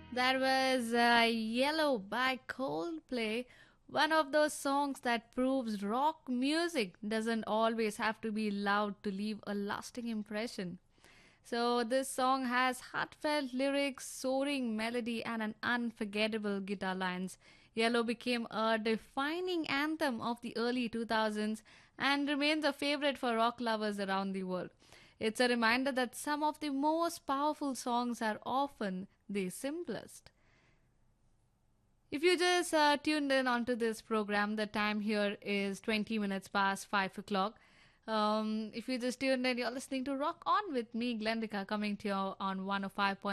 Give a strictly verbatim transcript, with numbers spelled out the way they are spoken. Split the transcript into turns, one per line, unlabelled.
That was uh, Yellow by Coldplay, one of those songs that proves rock music doesn't always have to be loud to leave a lasting impression. So, this song has heartfelt lyrics, soaring melody, and an unforgettable guitar lines. Yellow became a defining anthem of the early two thousands and remains a favorite for rock lovers around the world. It's a reminder that some of the most powerful songs are often the simplest. If you just uh, tuned in onto this program, the time here is twenty minutes past five o'clock. Um, if you just tuned in, you're listening to Rock On with me, Glendika, coming to you on one oh five point